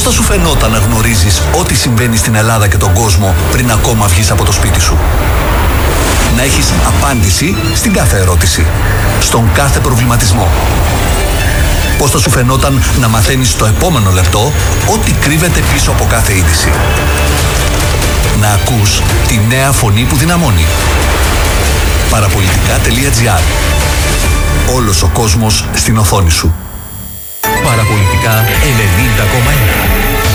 θα σου φαινόταν να γνωρίζεις ό,τι συμβαίνει στην Ελλάδα και τον κόσμο πριν ακόμα βγεις από το σπίτι σου? Να έχεις απάντηση στην κάθε ερώτηση, στον κάθε προβληματισμό. Πώς θα σου φαινόταν να μαθαίνεις το επόμενο λεπτό ό,τι κρύβεται πίσω από κάθε είδηση? Να ακούς τη νέα φωνή που δυναμώνει. Παραπολιτικά.gr. Όλος ο κόσμος στην οθόνη σου. Παραπολιτικά 90,1.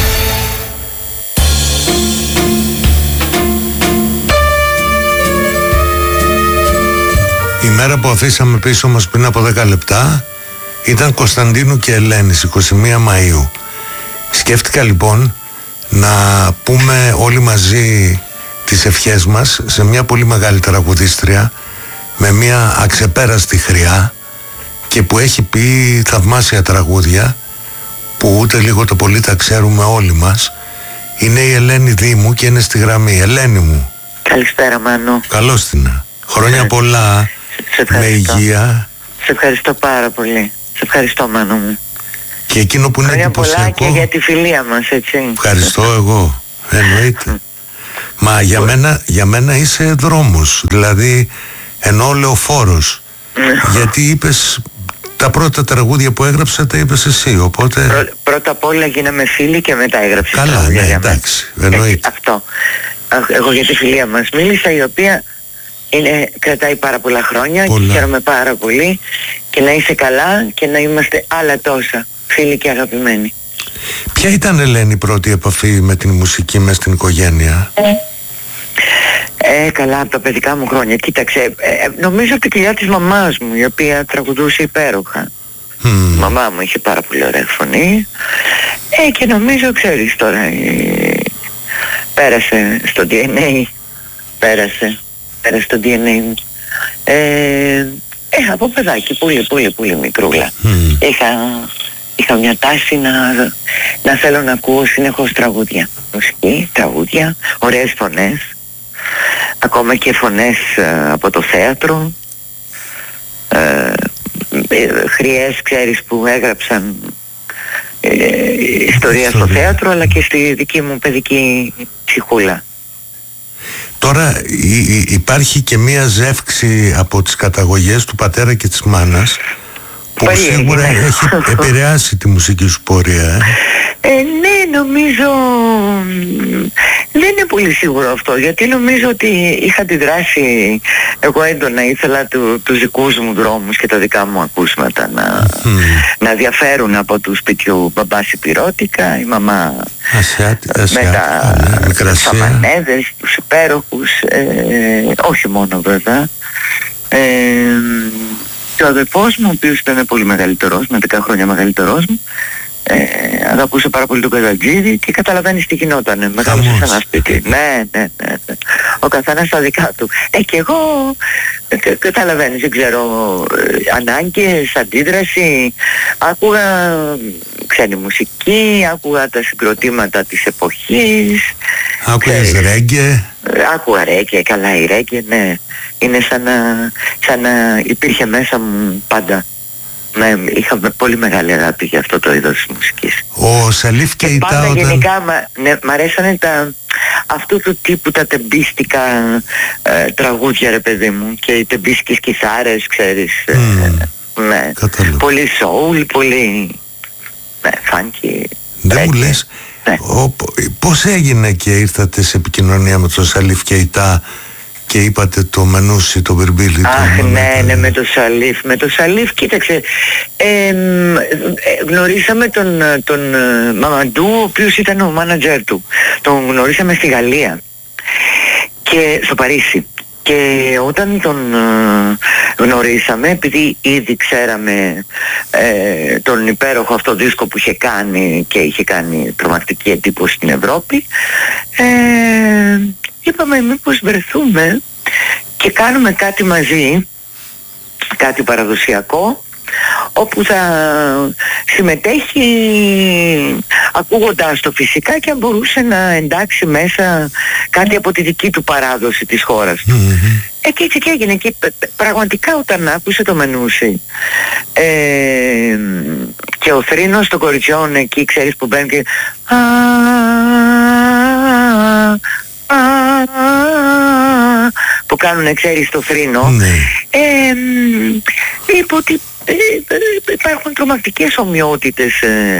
Η μέρα που αφήσαμε πίσω μας πριν από 10 λεπτά ήταν Κωνσταντίνου και Ελένης, 21 Μαΐου. Σκέφτηκα λοιπόν να πούμε όλοι μαζί τις ευχές μας σε μια πολύ μεγάλη τραγουδίστρια με μια αξεπέραστη χρειά και που έχει πει θαυμάσια τραγούδια που ούτε λίγο το πολύ τα ξέρουμε όλοι μας. Είναι η Ελένη Δήμου και είναι στη γραμμή. Ελένη μου. Καλησπέρα Μάνο. Καλώς την. Χρόνια πολλά, με υγεία. Σε ευχαριστώ πάρα πολύ. Σε ευχαριστώ Μάνο μου. Και εκείνο που είναι εντυπωσιακό. Χρόνια πολλά και για τη φιλία μας, έτσι. Ευχαριστώ εγώ, εννοείται. Μα για μένα είσαι δρόμος, δηλαδή ενώ λεωφόρος. Γιατί είπες τα πρώτα τραγούδια που έγραψα τα είπες εσύ, οπότε... Πρώτα απ' όλα γίναμε φίλοι και μετά έγραψες. Καλά, ναι, εντάξει, εννοείται. Αυτό. Εγώ για τη φιλία μας μίλησα, η οποία κρατάει πάρα πολλά χρόνια και χαίρομαι πάρα πολύ, και να είσαι καλά και να είμαστε άλλα τόσα φίλοι και αγαπημένοι. Ποια ήταν, Ελένη, η πρώτη επαφή με την μουσική μες στην οικογένεια? Καλά, από τα παιδικά μου χρόνια. Κοίταξε, νομίζω από την κοιλιά της μαμάς μου, η οποία τραγουδούσε υπέροχα. Η μαμά μου είχε πάρα πολύ ωραία φωνή. Και νομίζω, ξέρεις τώρα, πέρασε στο DNA. Πέρασε στο DNA μου. Από παιδάκι, πολύ μικρούλα. Είχα μια τάση να θέλω να ακούω συνεχώς τραγούδια. Μουσική, τραγούδια, ωραίες φωνές. Ακόμα και φωνές από το θέατρο. Χρειές, ξέρεις, που έγραψαν ιστορία στο θέατρο, αλλά και στη δική μου παιδική ψυχούλα. Τώρα υπάρχει και μία ζεύξη από τις καταγωγές του πατέρα και της μάνας που σίγουρα έχει επηρεάσει τη μουσική σου πορεία. Ναι, νομίζω δεν είναι πολύ σίγουρο αυτό, γιατί νομίζω ότι είχα αντιδράσει εγώ έντονα. Ήθελα τους δικούς μου δρόμους και τα δικά μου ακούσματα να διαφέρουν από του σπιτιού. Μπαμπάς υπηρώτικα, η μαμά με τα σαμανέδες, τους υπέροχους, όχι μόνο βέβαια. Και ο αδερφός μου, ο οποίος ήταν πολύ μεγαλύτερος, με 10 χρόνια μεγαλύτερος μου, αγαπούσε πάρα πολύ τον Καζαντζίδη και καταλαβαίνεις τι γινότανε. Μεγάλωσε σε ένα σπίτι. Ναι. Ο καθένας στα δικά του. Και εγώ καταλαβαίνεις, δεν ξέρω, ανάγκες, αντίδραση. Άκουγα ξένη μουσική, άκουγα τα συγκροτήματα της εποχής. Άκουγες ρέγγε? Άκουγα ρέγγε, καλά, η ρέγγε, ναι. Είναι σαν να υπήρχε μέσα μου πάντα. Ναι, είχα πολύ μεγάλη αγάπη για αυτό το είδος της μουσικής. Ο Σαλίφ και η Τά, πάντα γενικά μ' αρέσανε αυτού του τύπου τα τεμπίστικα τραγούδια, ρε παιδί μου, και οι τεμπίστικες κιθάρες, ξέρεις. Ναι, πολύ soul, πολύ funky. Δεν μου λες, πώς έγινε και ήρθατε σε επικοινωνία με τον Σαλίφ και η Τά και είπατε το Μενούσι, το Μπιρμπίλι? Ναι, με το Σαλίφ, κοίταξε, γνωρίσαμε τον Μαμαντού, ο οποίος ήταν ο μάνατζερ του. Τον γνωρίσαμε στη Γαλλία και στο Παρίσι. Και όταν τον γνωρίσαμε, επειδή ήδη ξέραμε τον υπέροχο αυτό δίσκο που είχε κάνει και είχε κάνει τρομακτική εντύπωση στην Ευρώπη, είπαμε μήπως βρεθούμε και κάνουμε κάτι μαζί, κάτι παραδοσιακό, όπου θα συμμετέχει ακούγοντάς το φυσικά και αν μπορούσε να εντάξει μέσα κάτι από τη δική του παράδοση της χώρας του. Και έτσι και έγινε, και πραγματικά όταν άκουσε το Μενούσι και ο θρήνος των κοριτσιών εκεί, ξέρεις, που μπαίνει και που κάνουν, ξέρεις, το θρήνο, είπε ότι υπάρχουν τρομακτικές ομοιότητες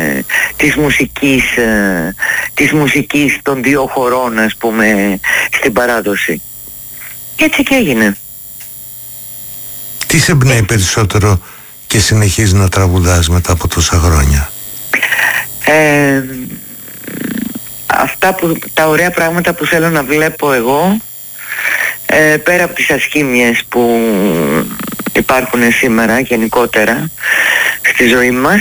της μουσικής των δύο χωρών, ας πούμε, στην παράδοση. Και έτσι και έγινε. Τι σε εμπνέει περισσότερο και συνεχίζει να τραγουδάς μετά από τόσα χρόνια? Τα ωραία πράγματα που θέλω να βλέπω εγώ, πέρα από τις ασχήμιες που υπάρχουν σήμερα γενικότερα στη ζωή μας,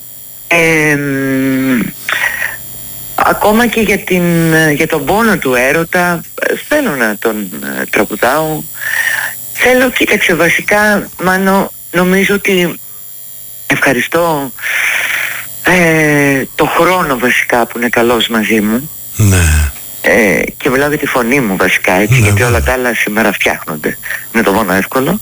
ακόμα και για τον πόνο του έρωτα θέλω να τον τραγουδάω. Κοίταξε, βασικά, Μάνο, νομίζω ότι ευχαριστώ το χρόνο βασικά που είναι καλός μαζί μου. Ναι. Και μιλάω για τη φωνή μου βασικά, έτσι, ναι, γιατί όλα τα άλλα σήμερα φτιάχνονται. Είναι το μόνο εύκολο.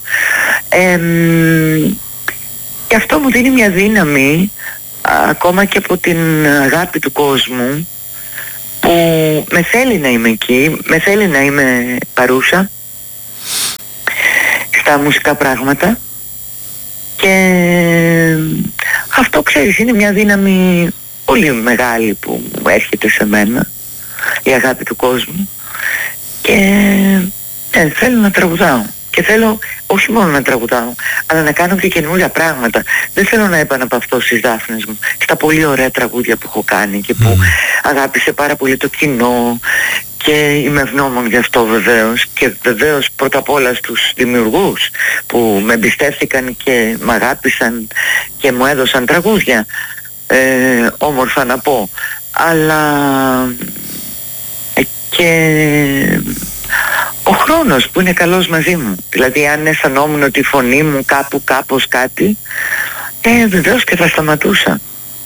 Και αυτό μου δίνει μια δύναμη, ακόμα και από την αγάπη του κόσμου, που με θέλει να είμαι εκεί, με θέλει να είμαι παρούσα στα μουσικά πράγματα, και αυτό, ξέρεις, είναι μια δύναμη πολύ μεγάλη που έρχεται σε μένα, η αγάπη του κόσμου, και θέλω να τραγουδάω. Και θέλω όχι μόνο να τραγουδάω, αλλά να κάνω και καινούργια πράγματα. Δεν θέλω να επαναπαυθώ στις δάφνες μου, στα πολύ ωραία τραγούδια που έχω κάνει και που αγάπησε πάρα πολύ το κοινό, και είμαι ευγνώμων γι' αυτό βεβαίως. Και βεβαίως πρώτα απ' όλα στους δημιουργούς που με εμπιστεύτηκαν και με αγάπησαν και μου έδωσαν τραγούδια, όμορφα να πω. Αλλά και ο χρόνος που είναι καλός μαζί μου. Δηλαδή, αν αισθανόμουν ότι η φωνή μου κάπως κάτι, βεβαίως και θα σταματούσα.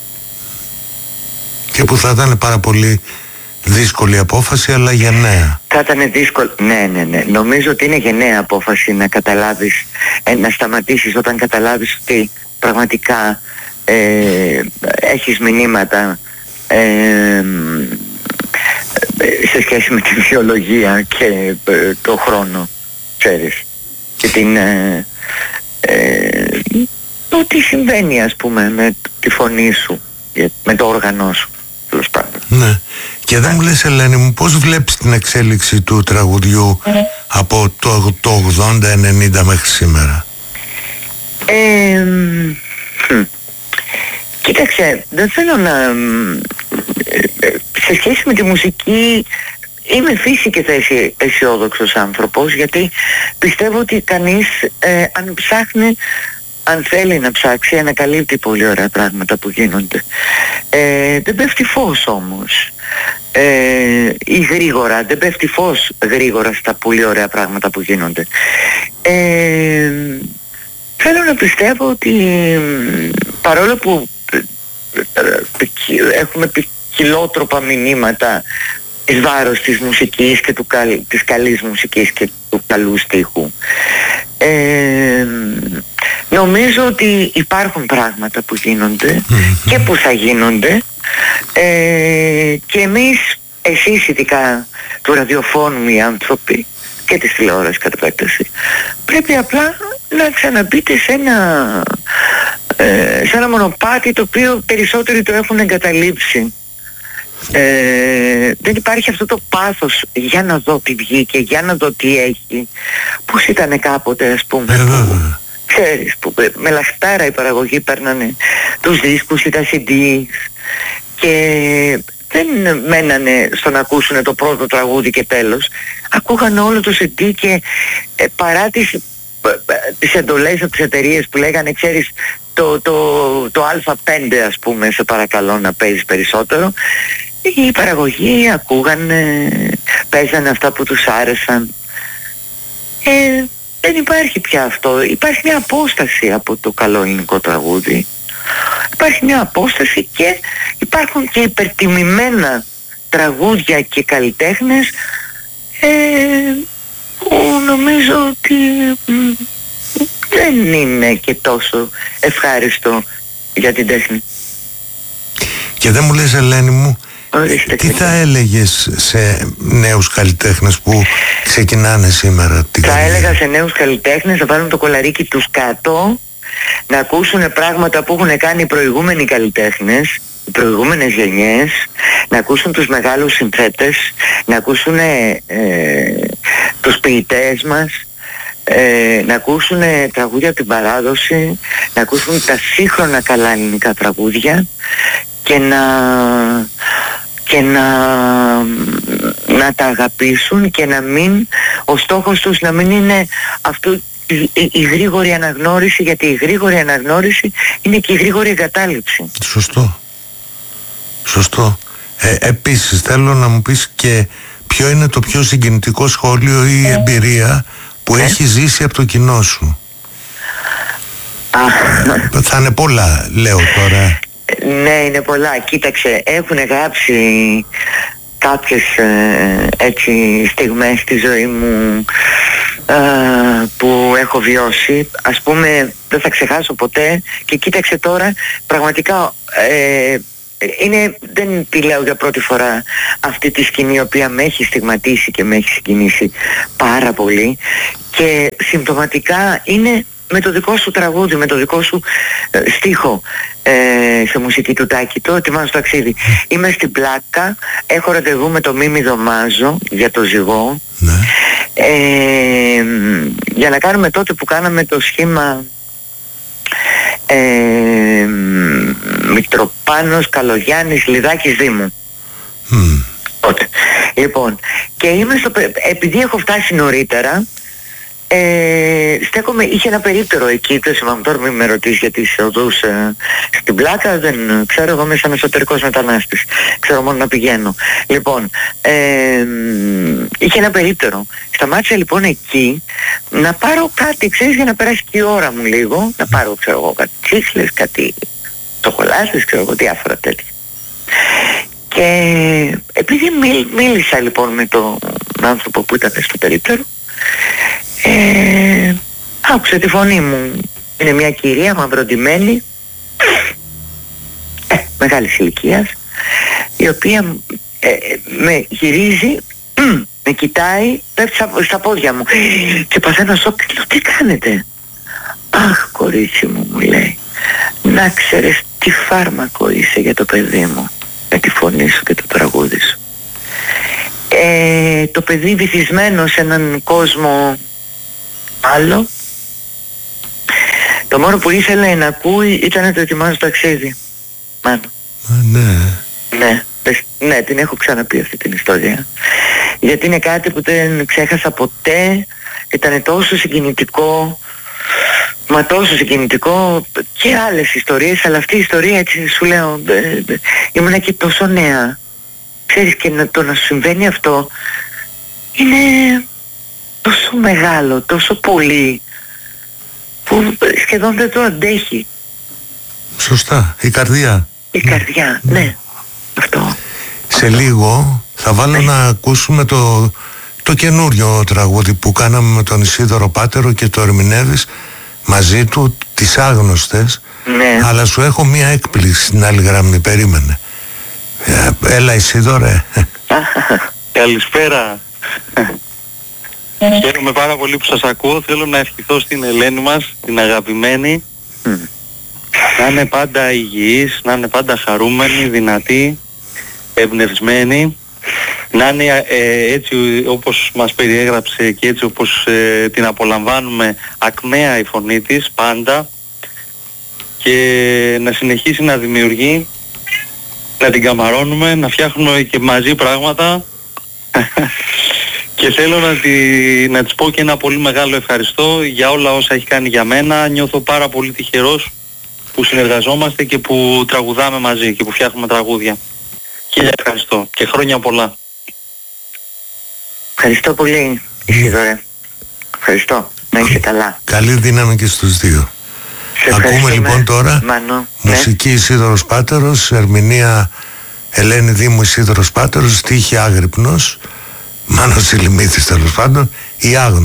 Και που θα ήταν πάρα πολύ δύσκολη απόφαση, αλλά γενναία. Θα ήταν δύσκολο. Ναι. Νομίζω ότι είναι γενναία απόφαση να καταλάβεις, να σταματήσεις όταν καταλάβεις ότι πραγματικά έχεις μηνύματα σε σχέση με τη βιολογία και το χρόνο, ξέρεις, και το τι συμβαίνει, ας πούμε, με τη φωνή σου, με το όργανο σου, τέλος πάντων. Ναι. Και δεν μου λες, Ελένη μου, πώς βλέπεις την εξέλιξη του τραγουδιού από το 80-90 μέχρι σήμερα? Κοίταξε, δεν θέλω να... σε σχέση με τη μουσική είμαι φύση και θα αισιόδοξος άνθρωπος, γιατί πιστεύω ότι κανείς αν ψάχνει, αν θέλει να ψάξει, ανακαλύπτει πολύ ωραία πράγματα που γίνονται. Δεν πέφτει φως όμως, ή γρήγορα, δεν πέφτει φως γρήγορα στα πολύ ωραία πράγματα που γίνονται. Θέλω να πιστεύω ότι παρόλο που έχουμε ποικιλότροπα μηνύματα εις βάρος της μουσικής και της καλής μουσικής και του καλού στίχου, νομίζω ότι υπάρχουν πράγματα που γίνονται και που θα γίνονται, και εμείς, εσείς ειδικά του ραδιοφώνου οι άνθρωποι και της τηλεόρασης κατ' επέκταση, πρέπει απλά να ξαναμπείτε σε ένα μονοπάτι το οποίο περισσότεροι το έχουν εγκαταλείψει. Δεν υπάρχει αυτό το πάθος για να δω τι βγήκε, για να δω τι έχει. Πώς ήτανε κάποτε, ας πούμε, που, ξέρεις, που με λαχτάρα η παραγωγή παίρνανε τους δίσκους ή τα CD και δεν μένανε στο να ακούσουν το πρώτο τραγούδι και τέλος. Ακούγανε όλο το CD και παρά τις εντολές από τις εταιρείες που λέγανε, ξέρεις, το Α5, ας πούμε, σε παρακαλώ να παίζεις περισσότερο, η παραγωγή ακούγανε, παίζανε αυτά που τους άρεσαν. δεν υπάρχει πια αυτό. Υπάρχει μια απόσταση από το καλό ελληνικό τραγούδι. Υπάρχει μια απόσταση και υπάρχουν και υπερτιμημένα τραγούδια και καλλιτέχνες που νομίζω ότι δεν είναι και τόσο ευχάριστο για την τέχνη. Και δεν μου λες, Ελένη μου, Ορίστε, τι θα έλεγες σε νέους καλλιτέχνες που ξεκινάνε σήμερα την Θα καριέρα? έλεγα σε νέους καλλιτέχνες να βάλουν το κολαρίκι τους κάτω, να ακούσουν πράγματα που έχουν κάνει οι προηγούμενοι καλλιτέχνες, οι προηγούμενες γενιές, να ακούσουν τους μεγάλους συνθέτες, να ακούσουν τους ποιητές μας, να ακούσουν τραγούδια από την παράδοση, να ακούσουν τα σύγχρονα καλά ελληνικά τραγούδια και να τα αγαπήσουν και να μην, ο στόχος τους να μην είναι αυτό, η γρήγορη αναγνώριση, γιατί η γρήγορη αναγνώριση είναι και η γρήγορη εγκατάλειψη. Σωστό. Επίσης θέλω να μου πεις και ποιο είναι το πιο συγκινητικό σχόλιο ή εμπειρία που έχει ζήσει από το κοινό σου. Θα είναι πολλά, λέω τώρα. Ναι, είναι πολλά. Κοίταξε, έχουν γράψει κάποιες έτσι στιγμές στη ζωή μου που έχω βιώσει. Ας πούμε, δεν θα ξεχάσω ποτέ, και κοίταξε τώρα, πραγματικά δεν τη λέω για πρώτη φορά αυτή τη σκηνή, η οποία με έχει στιγματίσει και με έχει συγκινήσει πάρα πολύ, και συμπτωματικά είναι με το δικό σου τραγούδι, με το δικό σου στίχο, σε μουσική του Τάκη, το ετοιμάζω το ταξίδι. Είμαι στην Πλάκα, έχω ραντεβού με το Μίμη Δωμάζο για το ζυγό, Ναι. Για να κάνουμε τότε που κάναμε το σχήμα Μητροπάνος, Καλογιάννης, Λιδάκης, Δήμου. Τότε. Λοιπόν, και είμαι επειδή έχω φτάσει νωρίτερα, στέκομαι, είχε ένα περίπτερο εκεί, το θυμάμαι τώρα, μην με ρωτήσει για τις οδούς στην Πλάκα, δεν ξέρω, εγώ είμαι σαν εσωτερικός μετανάστης, ξέρω μόνο να πηγαίνω. Λοιπόν, είχε ένα περίπτερο, σταμάτησα λοιπόν εκεί να πάρω κάτι, ξέρεις, για να περάσει και η ώρα μου λίγο, να πάρω, ξέρω εγώ, κάτι τσίχλες, κάτι τσοκολάτες, ξέρω εγώ, διάφορα τέτοια. Και επειδή μίλησα λοιπόν με τον άνθρωπο που ήταν στο περίπτερο, άκουσα τη φωνή μου. Είναι μια κυρία μαυροντημένη, μεγάλης ηλικίας, η οποία με γυρίζει, με κοιτάει, πέφτει στα πόδια μου και παθαίνω σοκ. Λέω, τι κάνετε? Αχ, κορίτσι μου, μου λέει, να ξέρεις τι φάρμακο είσαι για το παιδί μου, με τη φωνή σου και το τραγούδι σου. Το παιδί βυθισμένο σε έναν κόσμο άλλο, το μόνο που ήθελε να ακούει ήταν το ετοιμάζω ταξίδι. Μάνο. Ναι, την έχω ξαναπεί αυτή την ιστορία, γιατί είναι κάτι που δεν ξέχασα ποτέ. Ήταν τόσο συγκινητικό, μα τόσο συγκινητικό, και άλλες ιστορίες, αλλά αυτή η ιστορία, έτσι σου λέω, ήμουνα και τόσο νέα, ξέρεις, και να σου συμβαίνει αυτό είναι τόσο μεγάλο, τόσο πολύ, που σχεδόν δεν το αντέχει. Σωστά, η καρδιά. Η καρδιά, ναι, αυτό. Σε λίγο θα βάλω να ακούσουμε το καινούριο τραγούδι που κάναμε με τον Ισίδωρο Πάτερο και το ερμηνεύεις μαζί του, τις Άγνωστες. Ναι. Αλλά σου έχω μία έκπληξη στην άλλη γραμμή, περίμενε. Έλα Ισίδωρε. Καλησπέρα. Χαίρομαι πάρα πολύ που σας ακούω. Θέλω να ευχηθώ στην Ελένη μας, την αγαπημένη, να είναι πάντα υγιής, να είναι πάντα χαρούμενη, δυνατή, εμπνευσμένη, να είναι έτσι όπως μας περιέγραψε και έτσι όπως την απολαμβάνουμε, ακμαία η φωνή της πάντα, και να συνεχίσει να δημιουργεί, να την καμαρώνουμε, να φτιάχνουμε και μαζί πράγματα. Και θέλω να της πω και ένα πολύ μεγάλο ευχαριστώ για όλα όσα έχει κάνει για μένα. Νιώθω πάρα πολύ τυχερός που συνεργαζόμαστε και που τραγουδάμε μαζί και που φτιάχνουμε τραγούδια. Και ευχαριστώ και χρόνια πολλά. Ευχαριστώ πολύ, Ισίδωρε. Ευχαριστώ. Να είσαι καλά. Καλή δύναμη και στους δύο. Ακούμε λοιπόν τώρα Μανώ, μουσική Ισίδωρος Πάτερος, ερμηνεία Ελένη Δήμου Ισίδωρος Πάτερος, στίχη Άγρυπνος, Μάνος Ηλιμήθης τέλος πάντων, η Άγνωση.